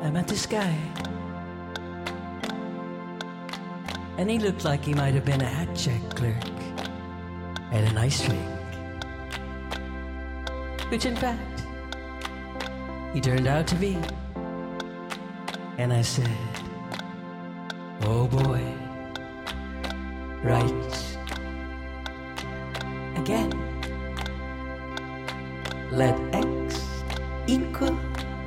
I met this guy, and he looked like he might have been a hat check clerk at an ice rink. Which in fact, he turned out to be. And I said, oh boy, right again. Let X equal